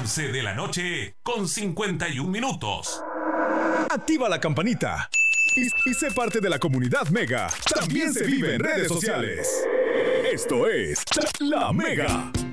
11 de la noche con 51 minutos. Activa la campanita y sé parte de la comunidad Mega. También se vive en redes sociales. Esto es La Mega.